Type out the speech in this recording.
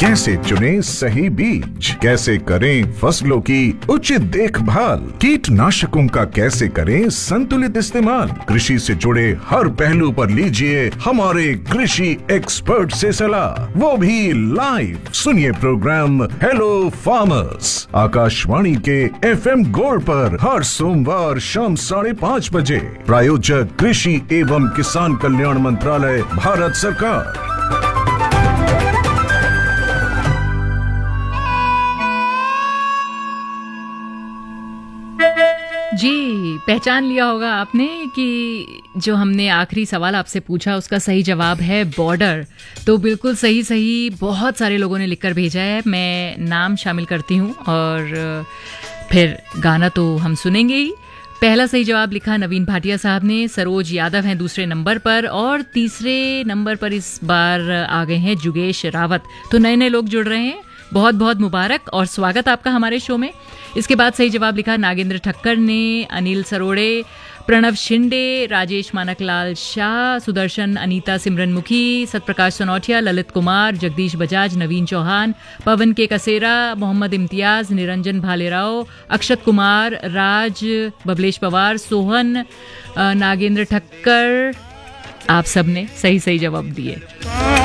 कैसे चुनें सही बीज, कैसे करें फसलों की उचित देखभाल, कीटनाशकों का कैसे करें संतुलित इस्तेमाल। कृषि से जुड़े हर पहलू पर लीजिए हमारे कृषि एक्सपर्ट से सलाह, वो भी लाइव। सुनिए प्रोग्राम हेलो फार्मर्स आकाशवाणी के FM गोल्ड पर हर सोमवार शाम 5:30 बजे। प्रायोजक कृषि एवं किसान कल्याण मंत्रालय, भारत सरकार। जी, पहचान लिया होगा आपने कि जो हमने आखिरी सवाल आपसे पूछा उसका सही जवाब है बॉर्डर। तो बिल्कुल सही बहुत सारे लोगों ने लिखकर भेजा है। मैं नाम शामिल करती हूँ और फिर गाना तो हम सुनेंगे ही। पहला सही जवाब लिखा नवीन भाटिया साहब ने। सरोज यादव हैं दूसरे नंबर पर और तीसरे नंबर पर इस बार आ गए हैं जुगेश रावत। तो नए लोग जुड़ रहे हैं, बहुत बहुत मुबारक और स्वागत आपका हमारे शो में। इसके बाद सही जवाब लिखा नागेंद्र ठक्कर ने, अनिल सरोड़े, प्रणव शिंदे, राजेश मानकलाल शाह, सुदर्शन, अनीता सिमरनमुखी, सतप्रकाश सोनौठिया, ललित कुमार, जगदीश बजाज, नवीन चौहान, पवन के कसेरा, मोहम्मद इम्तियाज, निरंजन भालेराव, अक्षत कुमार, राज, बबलेश पवार, सोहन, नागेंद्र ठक्कर, आप सबने सही जवाब दिए।